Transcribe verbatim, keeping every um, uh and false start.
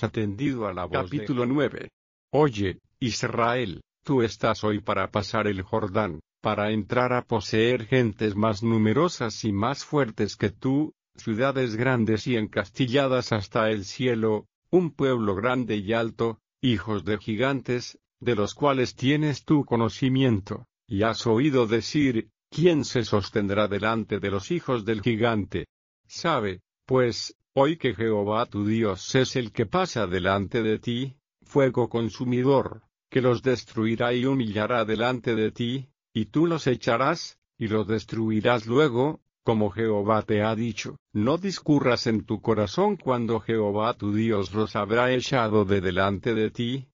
has atendido a la voz. Capítulo nueve. Oye, Israel, tú estás hoy para pasar el Jordán, para entrar a poseer gentes más numerosas y más fuertes que tú, ciudades grandes y encastilladas hasta el cielo, un pueblo grande y alto, hijos de gigantes, de los cuales tienes tu conocimiento, y has oído decir, ¿quién se sostendrá delante de los hijos del gigante? Sabe, pues, hoy que Jehová tu Dios es el que pasa delante de ti, fuego consumidor, que los destruirá y humillará delante de ti, y tú los echarás, y los destruirás luego, como Jehová te ha dicho. No discurras en tu corazón cuando Jehová tu Dios los habrá echado de delante de ti,